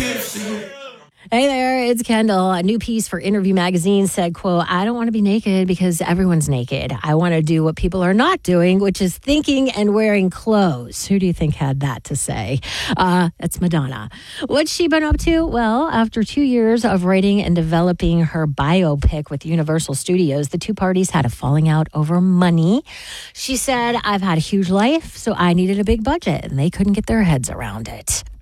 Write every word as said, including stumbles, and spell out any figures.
Hey there, it's Kendall. A new piece for Interview Magazine said, quote, I don't want to be naked because everyone's naked. I want to do what people are not doing, which is thinking and wearing clothes. Who do you think had that to say? Uh, it's Madonna. What's she been up to? Well, after two years of writing and developing her biopic with Universal Studios, the two parties had a falling out over money. She said, I've had a huge life, so I needed a big budget, and they couldn't get their heads around it.